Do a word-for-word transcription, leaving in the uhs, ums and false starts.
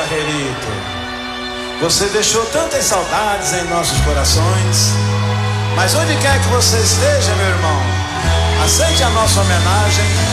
Barrerito. Você deixou tantas saudades em nossos corações. Mas onde quer que você esteja, meu irmão, aceite a nossa homenagem